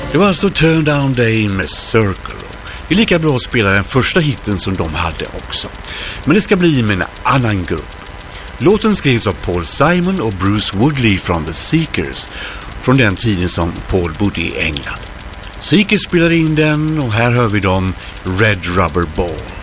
Det var alltså Turn Down Day med Circle. Det är lika bra att spela den första hitten som de hade också. Men det ska bli med en annan grupp. Låten skrevs av Paul Simon och Bruce Woodley från The Seekers, från den tiden som Paul bodde i England. Seekers spelade in den och här hör vi dem, Red Rubber Ball.